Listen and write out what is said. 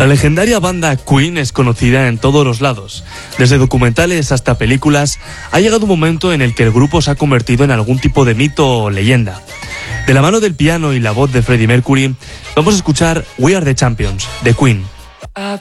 La legendaria banda Queen es conocida en todos los lados. Desde documentales hasta películas, ha llegado un momento en el que el grupo se ha convertido en algún tipo de mito o leyenda. De la mano del piano y la voz de Freddie Mercury, vamos a escuchar We Are the Champions, de Queen. I